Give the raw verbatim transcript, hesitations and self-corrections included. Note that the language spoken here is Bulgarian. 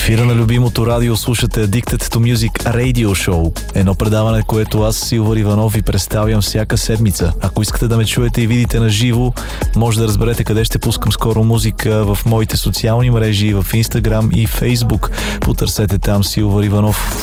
ефира на любимото радио слушате Addicted to Music Radio Show. Едно предаване, което аз, Силвър Иванов, ви представям всяка седмица. Ако искате да ме чуете и видите на живо, може да разберете къде ще пускам скоро музика в моите социални мрежи, в Instagram и Facebook. Потърсете там Силвър Иванов.